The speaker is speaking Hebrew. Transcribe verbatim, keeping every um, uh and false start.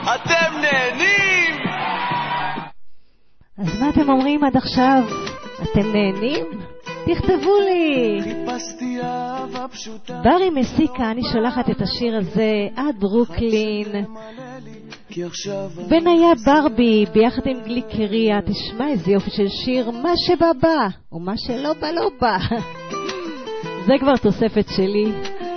אתם נהנים? אז מה אתם אומרים עד עכשיו? אתם נהנים? תכתבו לי. ברי מסיקה, אני שולחת את השיר הזה עד ברוקלין. בניה ברבי ביחד עם גליקריה. תשמע איזה יופי של שיר, מה שבא בא ומה שלא בא לא בא. זה כבר תוספת שלי.